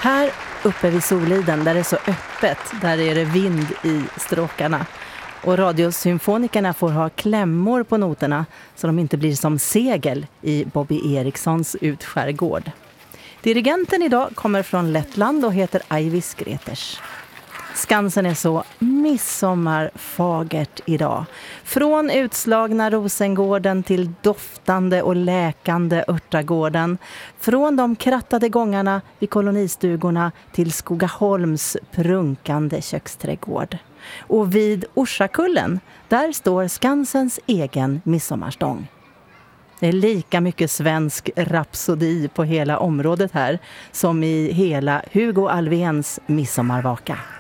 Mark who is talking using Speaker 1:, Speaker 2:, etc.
Speaker 1: Här uppe vid Soliden, där det är så öppet, där är det vind i stråkarna. Och radiosymfonikerna får ha klämmor på noterna så de inte blir som segel i Bobby Erikssons utskärgård. Dirigenten idag kommer från Lettland och heter Aivis Greters. Skansen är så midsommarfagert idag. Från utslagna Rosengården till doftande och läkande Örtagården. Från de krattade gångarna vid kolonistugorna till Skogaholms prunkande köksträdgård. Och vid Orsakullen, där står Skansens egen midsommarstång. Det är lika mycket svensk rapsodi på hela området här som i hela Hugo Alvéns midsommarvaka.